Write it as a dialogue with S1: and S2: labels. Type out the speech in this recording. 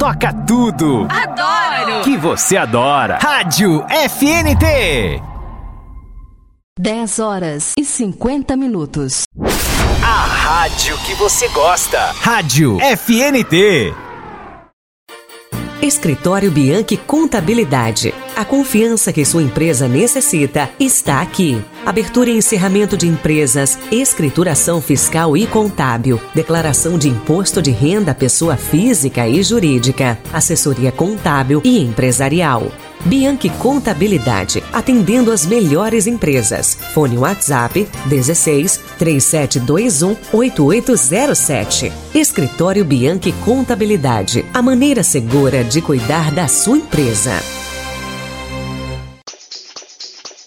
S1: toca tudo.
S2: Adoro!
S1: Que você adora. Rádio FNT.
S3: 10h50.
S1: A rádio que você gosta. Rádio FNT.
S4: Escritório Bianchi Contabilidade. A confiança que sua empresa necessita está aqui. Abertura e encerramento de empresas, escrituração fiscal e contábil, declaração de imposto de renda à pessoa física e jurídica, assessoria contábil e empresarial. Bianchi Contabilidade, atendendo as melhores empresas. Fone WhatsApp 16 3721 8807. Escritório Bianchi Contabilidade, a maneira segura de cuidar da sua empresa.